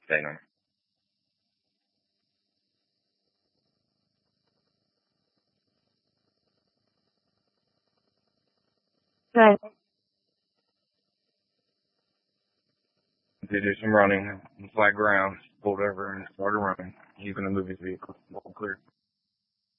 Okay, no. Right. To do some running on flat ground, pulled over and started running, using a moving vehicle. All clear.